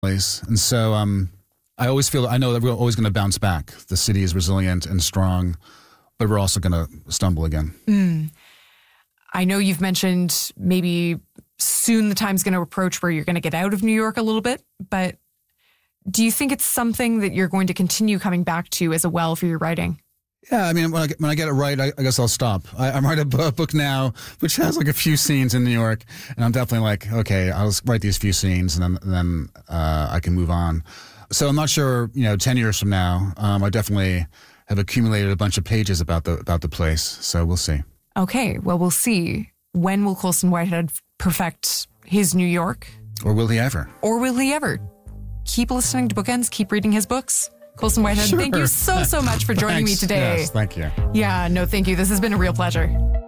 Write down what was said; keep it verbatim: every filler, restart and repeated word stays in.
place. And so um, I always feel, I know that we're always going to bounce back. The city is resilient and strong, but we're also going to stumble again. Mm. I know you've mentioned maybe soon the time's going to approach where you're going to get out of New York a little bit, but do you think it's something that you're going to continue coming back to as a well for your writing? Yeah, I mean, when I get, when I get it right, I, I guess I'll stop. I, I'm writing a book now, which has like a few scenes in New York, and I'm definitely like, okay, I'll just write these few scenes, and then then uh, I can move on. So I'm not sure, you know, ten years from now, um, I definitely have accumulated a bunch of pages about the about the place. So we'll see. Okay, well, we'll see. When will Colson Whitehead perfect his New York? Or will he ever? Or will he ever? Keep listening to Bookends. Keep reading his books. Colson Whitehead, Sure. Thank you so, so much for joining me today. Yes, thank you. Yeah, no, thank you. This has been a real pleasure.